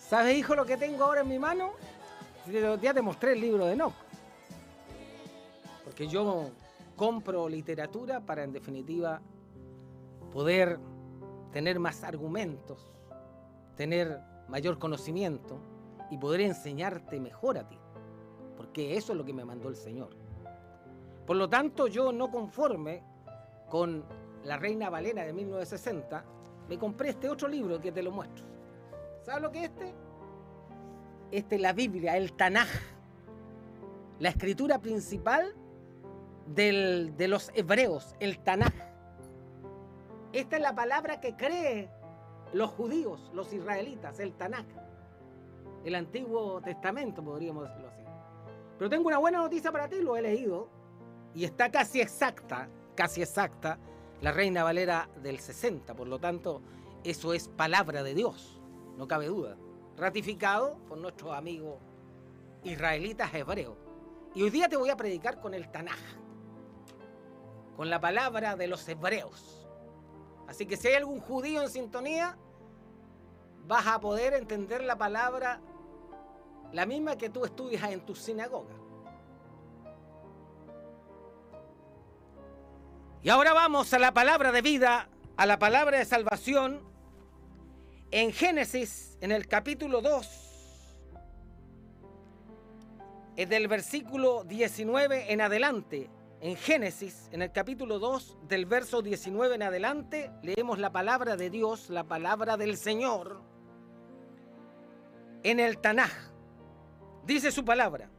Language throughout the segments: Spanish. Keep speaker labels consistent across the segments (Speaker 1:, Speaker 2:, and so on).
Speaker 1: ¿Sabes, hijo, lo que tengo ahora en mi mano? Ya te mostré el libro de Enoc. Porque yo compro literatura para, en definitiva, poder tener más argumentos, tener mayor conocimiento y poder enseñarte mejor a ti. Porque eso es lo que me mandó el Señor. Por lo tanto, yo, no conforme con la Reina Valera de 1960, me compré este otro libro que te lo muestro. ¿Sabes lo que es este? Este es la Biblia, el Tanaj, la escritura principal de los hebreos, el Tanaj. Esta es la palabra que creen los judíos, los israelitas, el Tanaj, el Antiguo Testamento, podríamos decirlo así. Pero tengo una buena noticia para ti, lo he leído, y está casi exacta, la Reina Valera del 60, por lo tanto, eso es palabra de Dios, no cabe duda, ratificado por nuestros amigos israelitas hebreos. Y hoy día te voy a predicar con el Tanaj, con la palabra de los hebreos. Así que si hay algún judío en sintonía, vas a poder entender la palabra, la misma que tú estudias en tu sinagoga. Y ahora vamos a la palabra de vida, a la palabra de salvación, en Génesis, en el capítulo 2, del versículo 19 en adelante. En Génesis, en el capítulo 2, del verso 19 en adelante, leemos la palabra de Dios, la palabra del Señor, en el Tanaj. Dice su palabra: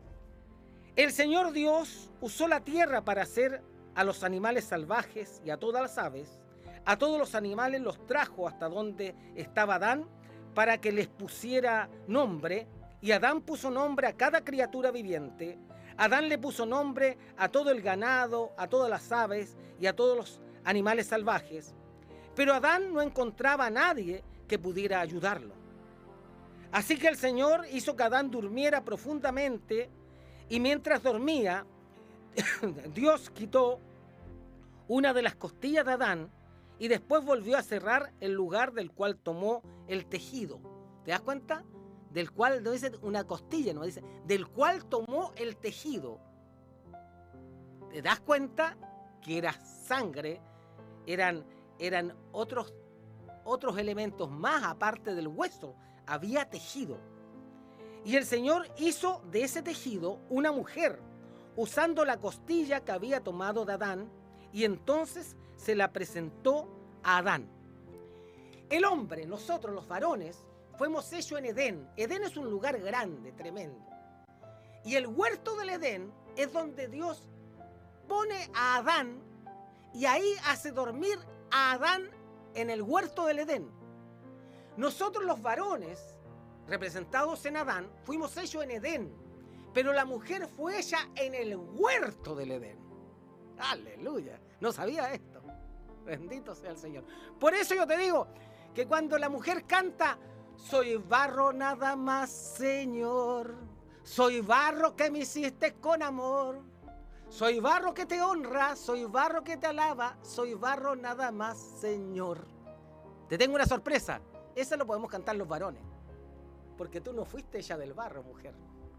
Speaker 1: el Señor Dios usó la tierra para hacer a los animales salvajes y a todas las aves. A todos los animales los trajo hasta donde estaba Adán para que les pusiera nombre, y Adán puso nombre a cada criatura viviente. Adán le puso nombre a todo el ganado, a todas las aves y a todos los animales salvajes. Pero Adán no encontraba a nadie que pudiera ayudarlo. Así que el Señor hizo que Adán durmiera profundamente, y mientras dormía, Dios quitó una de las costillas de Adán y después volvió a cerrar el lugar del cual tomó el tejido. ¿Te das cuenta? Del cual, no dice una costilla, no dice, del cual tomó el tejido. ¿Te das cuenta? Que era sangre, eran otros elementos más aparte del hueso, había tejido. Y el Señor hizo de ese tejido una mujer, usando la costilla que había tomado de Adán, y entonces se la presentó a Adán. El hombre, nosotros los varones, fuimos hechos en Edén. Edén es un lugar grande, tremendo. Y el huerto del Edén es donde Dios pone a Adán, y ahí hace dormir a Adán en el huerto del Edén. Nosotros los varones, representados en Adán, fuimos hechos en Edén, pero la mujer fue hecha en el huerto del Edén. ¡Aleluya! No sabía esto. Bendito sea el Señor. Por eso yo te digo que cuando la mujer canta: soy barro nada más, Señor, soy barro que me hiciste con amor, soy barro que te honra, soy barro que te alaba, soy barro nada más, Señor. Te tengo una sorpresa. Eso lo podemos cantar los varones, porque tú no fuiste hecha del barro, mujer.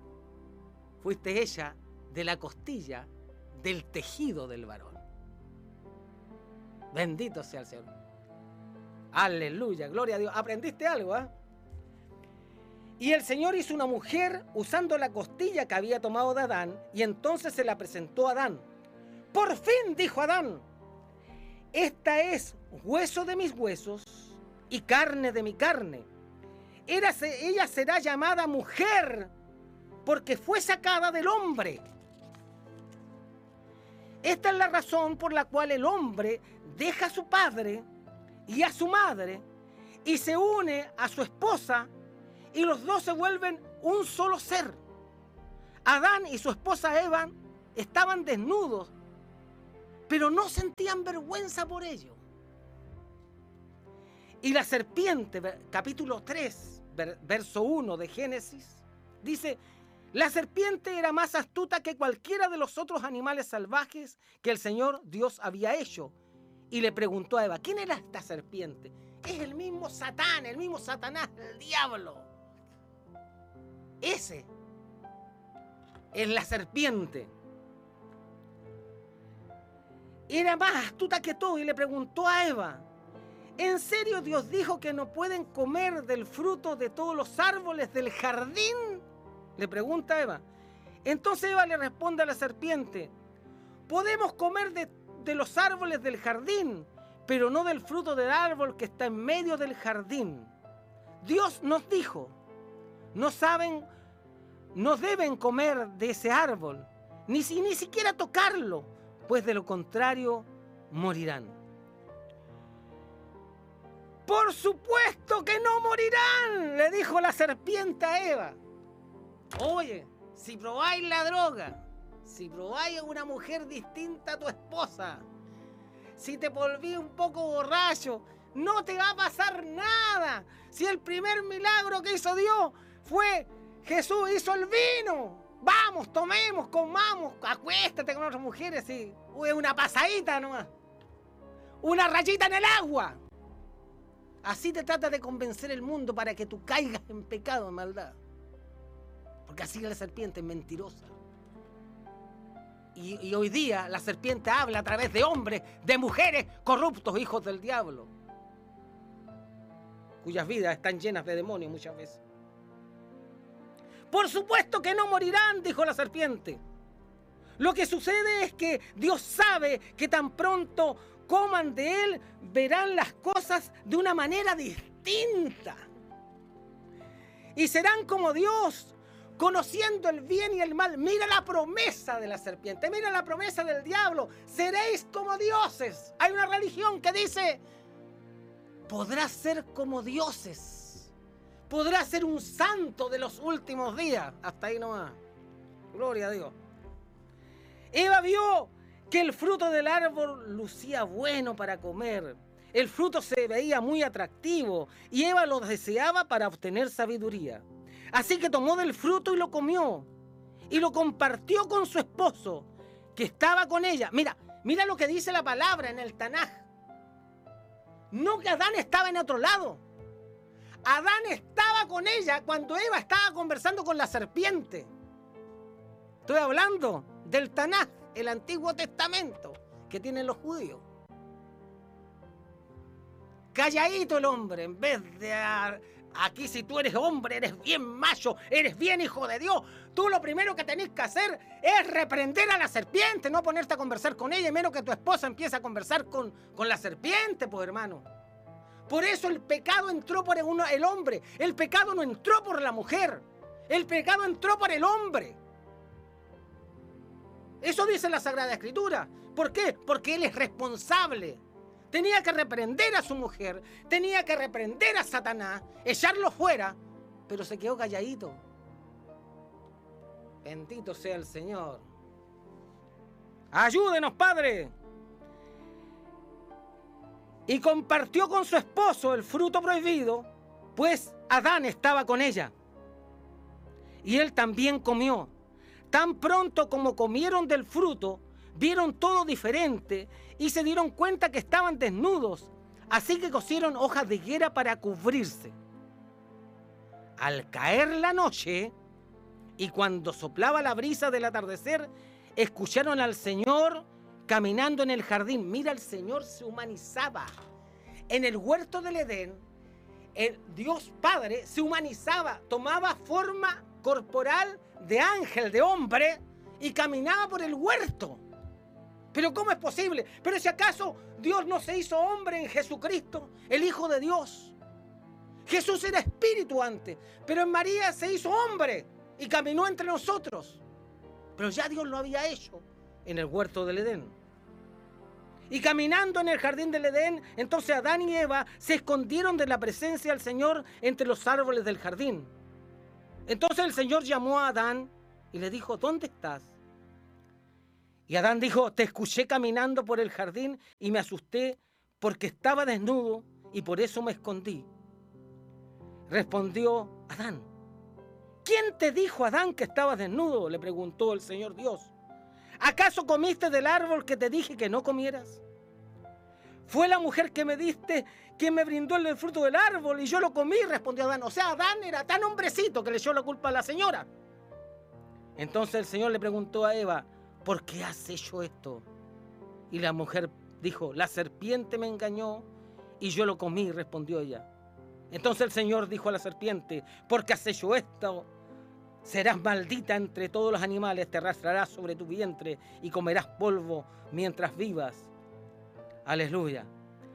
Speaker 1: Fuiste hecha de la costilla del tejido del varón. Bendito sea el Señor. Aleluya, gloria a Dios. ¿Aprendiste algo, eh? Y el Señor hizo una mujer usando la costilla que había tomado de Adán, y entonces se la presentó a Adán. Por fin, dijo Adán, esta es hueso de mis huesos y carne de mi carne. Ella será llamada mujer, porque fue sacada del hombre. Esta es la razón por la cual el hombre deja a su padre y a su madre y se une a su esposa, y los dos se vuelven un solo ser. Adán y su esposa Eva estaban desnudos, pero no sentían vergüenza por ello. Y la serpiente, capítulo 3, verso 1 de Génesis, dice: la serpiente era más astuta que cualquiera de los otros animales salvajes que el Señor Dios había hecho. Y le preguntó a Eva: ¿quién era esta serpiente? Es el mismo Satán, el mismo Satanás, el diablo. Ese es la serpiente. Era más astuta que todo y le preguntó a Eva: ¿en serio Dios dijo que no pueden comer del fruto de todos los árboles del jardín? Le pregunta a Eva. Entonces Eva le responde a la serpiente: podemos comer de los árboles del jardín, pero no del fruto del árbol que está en medio del jardín. Dios nos dijo: no deben comer de ese árbol, ni siquiera tocarlo, pues de lo contrario morirán. Por supuesto que no morirán, le dijo la serpiente a Eva. Oye, si probáis la droga, si probáis a una mujer distinta a tu esposa, si te volví un poco borracho, no te va a pasar nada. Si el primer milagro que hizo Dios fue Jesús hizo el vino. Vamos, tomemos, comamos, acuéstate con otras mujeres y una pasadita nomás. Una rayita en el agua. Así te trata de convencer el mundo para que tú caigas en pecado, en maldad. Porque así la serpiente es mentirosa. Y hoy día la serpiente habla a través de hombres, de mujeres corruptos, hijos del diablo, cuyas vidas están llenas de demonios muchas veces. Por supuesto que no morirán, dijo la serpiente. Lo que sucede es que Dios sabe que tan pronto coman de él, verán las cosas de una manera distinta. Y serán como Dios, conociendo el bien y el mal. Mira la promesa de la serpiente, mira la promesa del diablo. Seréis como dioses. Hay una religión que dice: podrás ser como dioses. Podrás ser un santo de los últimos días. Hasta ahí nomás. Gloria a Dios. Eva vio que el fruto del árbol lucía bueno para comer. El fruto se veía muy atractivo y Eva lo deseaba para obtener sabiduría. Así que tomó del fruto y lo comió y lo compartió con su esposo, que estaba con ella. Mira lo que dice la palabra en el Tanaj. No que Adán estaba en otro lado. Adán estaba con ella cuando Eva estaba conversando con la serpiente. Estoy hablando del Tanaj, el Antiguo Testamento que tienen los judíos. Calladito el hombre, en vez de aquí, si tú eres hombre, eres bien macho, eres bien hijo de Dios, tú lo primero que tenés que hacer es reprender a la serpiente, no ponerte a conversar con ella, y menos que tu esposa empiece a conversar con la serpiente, pues hermano. Por eso el pecado entró por el hombre, el pecado no entró por la mujer, el pecado entró por el hombre. Eso dice la Sagrada Escritura. ¿Por qué? Porque él es responsable. Tenía que reprender a su mujer, tenía que reprender a Satanás, echarlo fuera, pero se quedó calladito. Bendito sea el Señor. Ayúdenos, Padre. Y compartió con su esposo el fruto prohibido, pues Adán estaba con ella. Y él también comió. Tan pronto como comieron del fruto, vieron todo diferente y se dieron cuenta que estaban desnudos. Así que cosieron hojas de higuera para cubrirse. Al caer la noche y cuando soplaba la brisa del atardecer, escucharon al Señor caminando en el jardín. Mira, el Señor se humanizaba. En el huerto del Edén, el Dios Padre se humanizaba, tomaba forma corporal de ángel, de hombre, y caminaba por el huerto. ¿Pero cómo es posible? ¿Pero si acaso Dios no se hizo hombre en Jesucristo, el Hijo de Dios? Jesús era espíritu antes, pero en María se hizo hombre y caminó entre nosotros. Pero ya Dios lo había hecho en el huerto del Edén. Y caminando en el jardín del Edén, entonces Adán y Eva se escondieron de la presencia del Señor entre los árboles del jardín. Entonces el Señor llamó a Adán y le dijo: ¿dónde estás? Y Adán dijo: te escuché caminando por el jardín y me asusté porque estaba desnudo y por eso me escondí. Respondió Adán: ¿quién te dijo, Adán, que estabas desnudo? Le preguntó el Señor Dios. ¿Acaso comiste del árbol que te dije que no comieras? Fue la mujer que me diste quien me brindó el fruto del árbol y yo lo comí, respondió Adán. O sea, Adán era tan hombrecito que le echó la culpa a la señora. Entonces el Señor le preguntó a Eva, ¿por qué has hecho esto? Y la mujer dijo, la serpiente me engañó y yo lo comí, respondió ella. Entonces el Señor dijo a la serpiente, porque has hecho esto, serás maldita entre todos los animales, te arrastrarás sobre tu vientre y comerás polvo mientras vivas. Aleluya.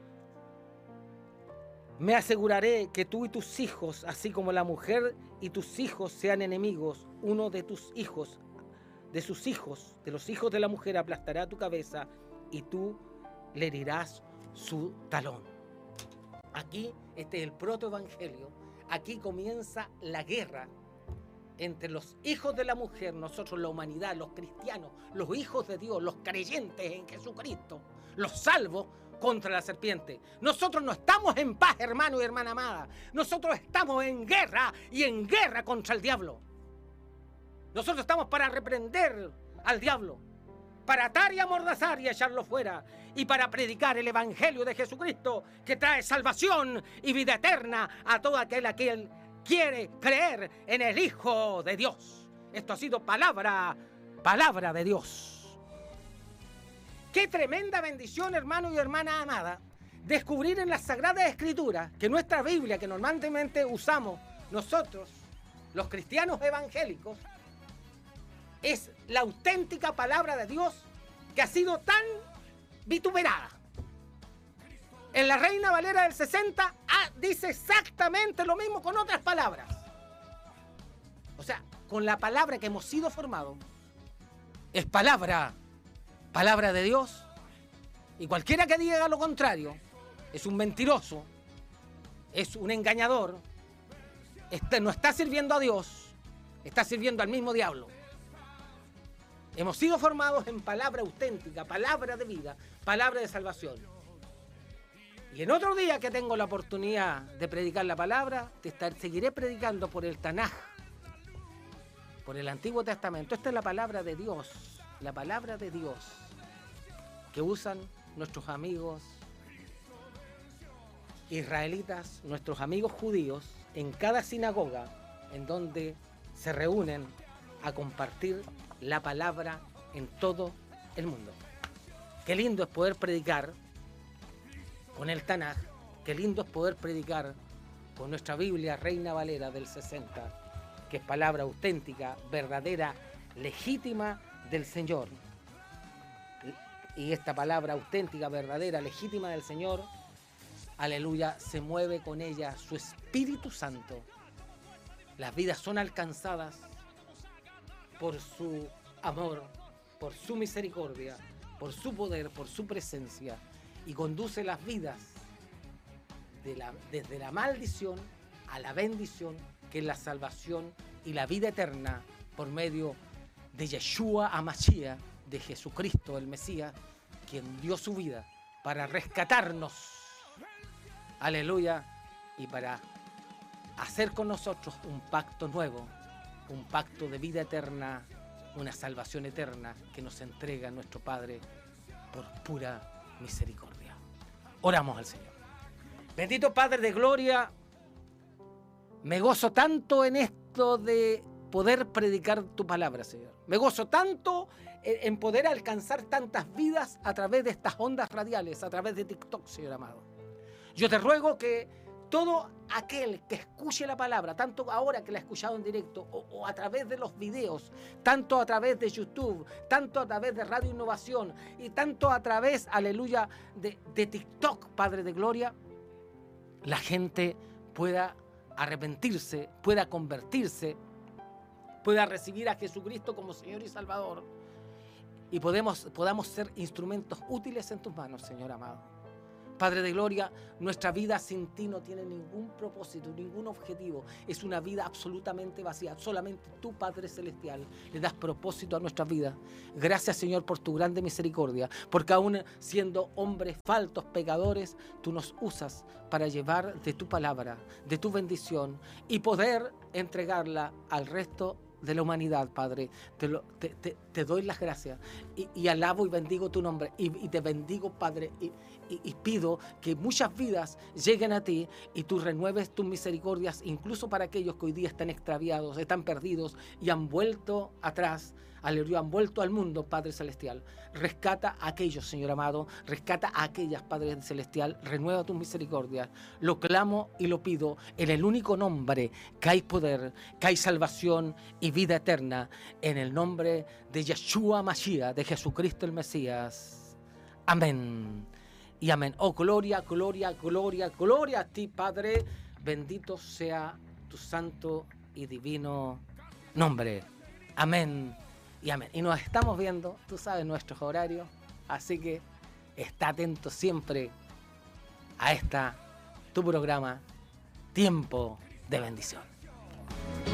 Speaker 1: Me aseguraré que tú y tus hijos, así como la mujer y tus hijos sean enemigos, uno de tus hijos, de sus hijos, de los hijos de la mujer aplastará tu cabeza y tú le herirás su talón. Aquí, este es el protoevangelio, aquí comienza la guerra entre los hijos de la mujer, nosotros la humanidad, los cristianos, los hijos de Dios, los creyentes en Jesucristo, los salvos contra la serpiente. Nosotros no estamos en paz, hermano y hermana amada. Nosotros estamos en guerra y en guerra contra el diablo. Nosotros estamos para reprender al diablo, para atar y amordazar y echarlo fuera, y para predicar el evangelio de Jesucristo que trae salvación y vida eterna a todo aquel a quien quiere creer en el Hijo de Dios. Esto ha sido palabra de Dios. Qué tremenda bendición, hermano y hermana amada, descubrir en las Sagradas Escrituras que nuestra Biblia, que normalmente usamos nosotros, los cristianos evangélicos, es la auténtica palabra de Dios que ha sido tan vituperada. En la Reina Valera del 60 dice exactamente lo mismo con otras palabras. O sea, con la palabra que hemos sido formados, es palabra de Dios, y cualquiera que diga lo contrario es un mentiroso, es un engañador, no está sirviendo a Dios, está sirviendo al mismo diablo. Hemos sido formados en palabra auténtica, palabra de vida, palabra de salvación. Y en otro día que tengo la oportunidad de predicar la palabra, seguiré predicando por el Tanaj, por el Antiguo Testamento. Esta es la palabra de Dios que usan nuestros amigos israelitas, nuestros amigos judíos, en cada sinagoga en donde se reúnen a compartir la palabra en todo el mundo. Qué lindo es poder predicar con el Tanaj, qué lindo es poder predicar con nuestra Biblia Reina Valera del 60, que es palabra auténtica, verdadera, legítima del Señor. Y esta palabra auténtica, verdadera, legítima del Señor, aleluya, se mueve con ella su Espíritu Santo. Las vidas son alcanzadas por su amor, por su misericordia, por su poder, por su presencia, y conduce las vidas desde la maldición a la bendición, que es la salvación y la vida eterna por medio de Yeshua HaMashiach, de Jesucristo el Mesías, quien dio su vida para rescatarnos, aleluya, y para hacer con nosotros un pacto nuevo, un pacto de vida eterna, una salvación eterna que nos entrega nuestro Padre por pura misericordia. Oramos al Señor. Bendito Padre de gloria, me gozo tanto en esto de poder predicar tu palabra, Señor. Me gozo tanto en poder alcanzar tantas vidas a través de estas ondas radiales, a través de TikTok, Señor amado. Yo te ruego que todo aquel que escuche la palabra, tanto ahora que la ha escuchado en directo o a través de los videos, tanto a través de YouTube, tanto a través de Radio Innovación y tanto a través, aleluya, de TikTok, Padre de Gloria, la gente pueda arrepentirse, pueda convertirse, pueda recibir a Jesucristo como Señor y Salvador, y podamos ser instrumentos útiles en tus manos, Señor amado. Padre de gloria, nuestra vida sin ti no tiene ningún propósito, ningún objetivo. Es una vida absolutamente vacía. Solamente tú, Padre celestial, le das propósito a nuestra vida. Gracias, Señor, por tu grande misericordia, porque aún siendo hombres faltos, pecadores, tú nos usas para llevar de tu palabra, de tu bendición, y poder entregarla al resto de la humanidad, Padre. te doy las gracias y alabo y bendigo tu nombre y te bendigo, Padre, y pido que muchas vidas lleguen a ti y tú renueves tus misericordias, incluso para aquellos que hoy día están extraviados, están perdidos y han vuelto atrás. Aleluya, han vuelto al mundo, Padre Celestial. Rescata a aquellos, Señor amado, rescata a aquellas, Padre Celestial, renueva tus misericordias. Lo clamo y lo pido en el único nombre que hay poder, que hay salvación y vida eterna, en el nombre de Yeshua Mashiach, de Jesucristo el Mesías. Amén y amén. Oh, gloria, gloria, gloria, gloria a ti, Padre. Bendito sea tu santo y divino nombre. Amén y amén. Y nos estamos viendo, tú sabes, nuestros horarios. Así que está atento siempre a tu programa, Tiempo de Bendición.